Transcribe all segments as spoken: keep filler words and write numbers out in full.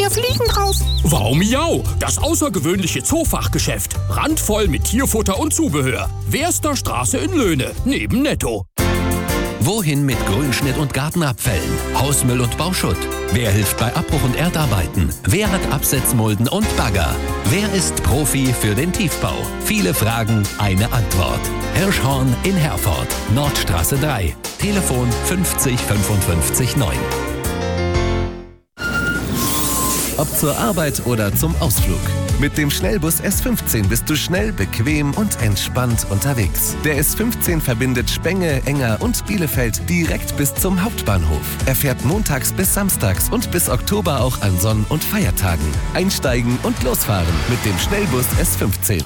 mehr Fliegen draus. Wow Miau, das außergewöhnliche Zoofachgeschäft. Randvoll mit Tierfutter und Zubehör. Wehrster Straße in Löhne, neben Netto. Wohin mit Grünschnitt und Gartenabfällen, Hausmüll und Bauschutt? Wer hilft bei Abbruch und Erdarbeiten? Wer hat Absetzmulden und Bagger? Wer ist Profi für den Tiefbau? Viele Fragen, eine Antwort. Hirschhorn in Herford, Nordstraße drei. Telefon fünfzig fünfundfünfzig neun. Ob zur Arbeit oder zum Ausflug. Mit dem Schnellbus S fünfzehn bist du schnell, bequem und entspannt unterwegs. Der S fünfzehn verbindet Spenge, Enger und Bielefeld direkt bis zum Hauptbahnhof. Er fährt montags bis samstags und bis Oktober auch an Sonn- und Feiertagen. Einsteigen und losfahren mit dem Schnellbus S fünfzehn.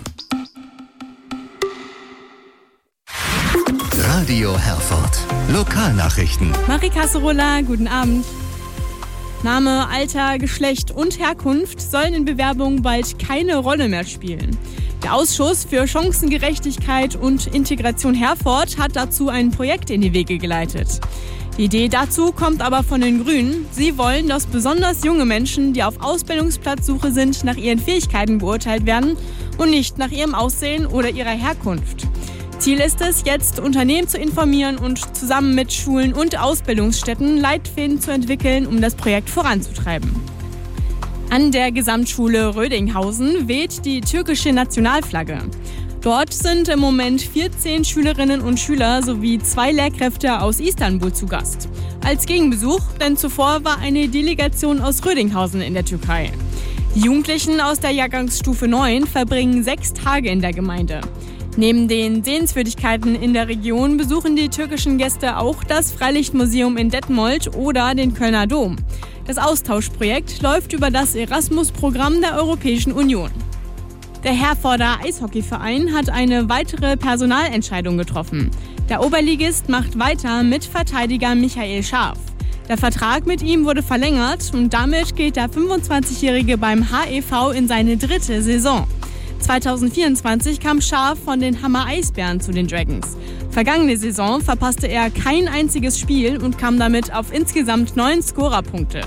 Radio Herford. Lokalnachrichten. Marie Casserola, guten Abend. Name, Alter, Geschlecht und Herkunft sollen in Bewerbungen bald keine Rolle mehr spielen. Der Ausschuss für Chancengerechtigkeit und Integration Herford hat dazu ein Projekt in die Wege geleitet. Die Idee dazu kommt aber von den Grünen. Sie wollen, dass besonders junge Menschen, die auf Ausbildungsplatzsuche sind, nach ihren Fähigkeiten beurteilt werden und nicht nach ihrem Aussehen oder ihrer Herkunft. Ziel ist es, jetzt Unternehmen zu informieren und zusammen mit Schulen und Ausbildungsstätten Leitfäden zu entwickeln, um das Projekt voranzutreiben. An der Gesamtschule Rödinghausen weht die türkische Nationalflagge. Dort sind im Moment vierzehn Schülerinnen und Schüler sowie zwei Lehrkräfte aus Istanbul zu Gast. Als Gegenbesuch, denn zuvor war eine Delegation aus Rödinghausen in der Türkei. Die Jugendlichen aus der Jahrgangsstufe neun verbringen sechs Tage in der Gemeinde. Neben den Sehenswürdigkeiten in der Region besuchen die türkischen Gäste auch das Freilichtmuseum in Detmold oder den Kölner Dom. Das Austauschprojekt läuft über das Erasmus-Programm der Europäischen Union. Der Herforder Eishockeyverein hat eine weitere Personalentscheidung getroffen. Der Oberligist macht weiter mit Verteidiger Michael Scharf. Der Vertrag mit ihm wurde verlängert und damit geht der fünfundzwanzigjährige beim H E V in seine dritte Saison. zweitausendvierundzwanzig kam Scharf von den Hammer Eisbären zu den Dragons. Vergangene Saison verpasste er kein einziges Spiel und kam damit auf insgesamt neun Scorerpunkte.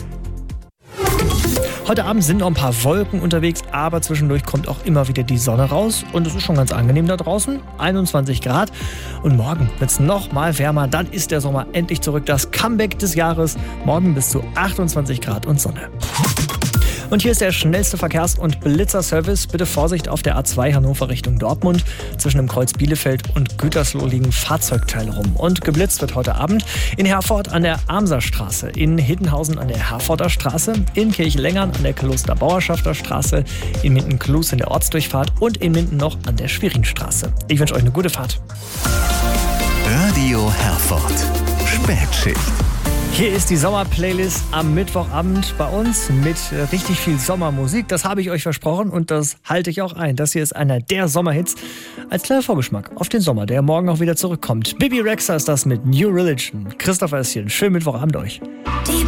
Heute Abend sind noch ein paar Wolken unterwegs, aber zwischendurch kommt auch immer wieder die Sonne raus und es ist schon ganz angenehm da draußen, einundzwanzig Grad. Und morgen wird es noch mal wärmer, dann ist der Sommer endlich zurück, das Comeback des Jahres. Morgen bis zu achtundzwanzig Grad und Sonne. Und hier ist der schnellste Verkehrs- und Blitzerservice. Bitte Vorsicht auf der A zwei Hannover Richtung Dortmund. Zwischen dem Kreuz Bielefeld und Gütersloh liegen Fahrzeugteile rum. Und geblitzt wird heute Abend in Herford an der Amserstraße, in Hiddenhausen an der Herforder Straße, in Kirchlengern an der Klosterbauerschafter Straße, in Minden-Klus in der Ortsdurchfahrt und in Minden noch an der Schwerinstraße. Ich wünsche euch eine gute Fahrt. Radio Herford. Spätschicht. Hier ist die Sommerplaylist am Mittwochabend bei uns mit richtig viel Sommermusik. Das habe ich euch versprochen und das halte ich auch ein. Das hier ist einer der Sommerhits als kleiner Vorgeschmack auf den Sommer, der morgen auch wieder zurückkommt. Bibi Rexha ist das mit New Religion. Christopher ist hier. Schönen Mittwochabend euch.